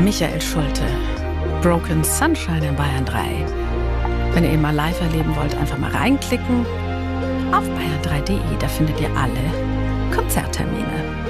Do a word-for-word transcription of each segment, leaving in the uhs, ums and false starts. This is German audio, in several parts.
Michael Schulte, Broken Sunshine in Bayern drei. Wenn ihr ihn mal live erleben wollt, einfach mal reinklicken. Auf bayern drei punkt de, da findet ihr alle Konzerttermine.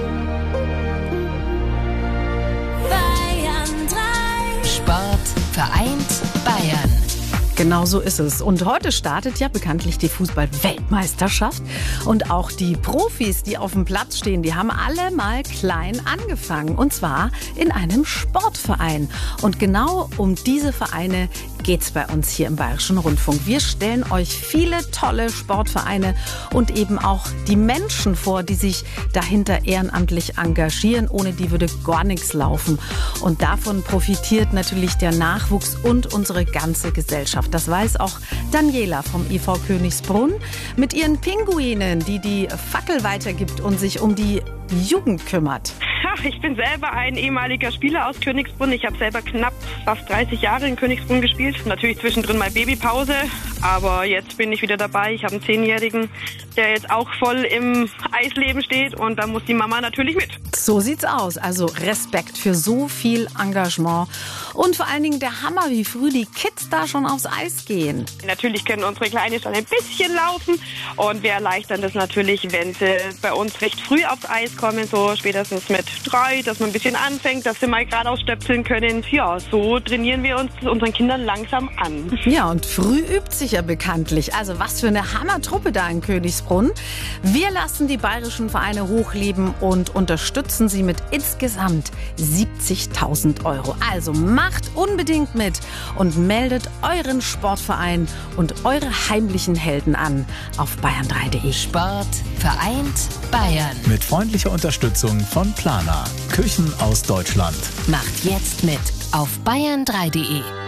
Bayern drei. Sport vereint Bayern. Genau so ist es. Und heute startet ja bekanntlich die Fußball-Weltmeisterschaft. Und auch die Profis, die auf dem Platz stehen, die haben alle mal klein angefangen. Und zwar in einem Sportverein. Und genau um diese Vereine geht's bei uns hier im Bayerischen Rundfunk. Wir stellen euch viele tolle Sportvereine und eben auch die Menschen vor, die sich dahinter ehrenamtlich engagieren. Ohne die würde gar nichts laufen. Und davon profitiert natürlich der Nachwuchs und unsere ganze Gesellschaft. Das weiß auch Daniela vom I V Königsbrunn mit ihren Pinguinen, die die Fackel weitergibt und sich um die Jugend kümmert. Ach, ich bin selber ein ehemaliger Spieler aus Königsbrunn. Ich habe selber knapp fast dreißig Jahre in Königsbrunn gespielt. Natürlich zwischendrin mal Babypause, aber jetzt bin ich wieder dabei. Ich habe einen Zehnjährigen, der jetzt auch voll im Eisleben steht und da muss die Mama natürlich mit. So sieht's aus. Also Respekt für so viel Engagement und vor allen Dingen der Hammer, wie früh die Kids da schon aufs Eis gehen. Natürlich können unsere Kleine schon ein bisschen laufen und wir erleichtern das natürlich, wenn sie bei uns recht früh aufs Eis kommen, so spätestens mit drei, dass man ein bisschen anfängt, dass sie mal geradeaus stöpseln können. Ja, so trainieren wir uns unseren Kindern langsam an. Ja, und früh übt sich ja bekanntlich. Also was für eine Hammertruppe da in Königsbrunn. Wir lassen die bayerischen Vereine hochleben und unterstützen sie mit insgesamt siebzigtausend Euro. Also macht unbedingt mit und meldet euren Sportverein und eure heimlichen Helden an auf bayern drei punkt de. Sport vereint Bayern. Mit freundlicher Unterstützung von Plana. Küchen aus Deutschland. Macht jetzt mit auf bayern drei punkt de.